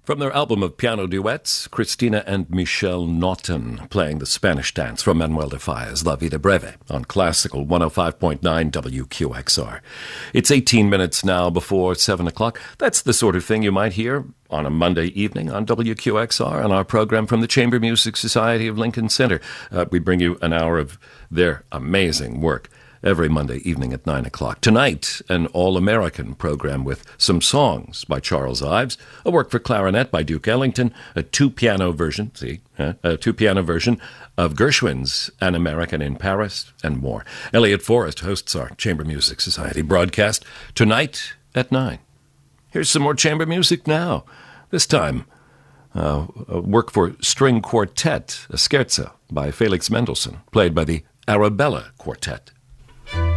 From their album of piano duets, Christina and Michelle Naughton playing the Spanish dance from Manuel de Falla's La Vida Breve on Classical 105.9 WQXR. It's 18 minutes now before 7 o'clock. That's the sort of thing you might hear on a Monday evening on WQXR on our program from the Chamber Music Society of Lincoln Center. We bring you an hour of their amazing work every Monday evening at 9 o'clock. Tonight, an all-American program with some songs by Charles Ives, a work for clarinet by Duke Ellington, a two-piano version of Gershwin's An American in Paris, and more. Elliot Forrest hosts our Chamber Music Society broadcast tonight at 9. Here's some more chamber music now. This time, a work for string quartet, a scherzo by Felix Mendelssohn, played by the Arabella Quartet.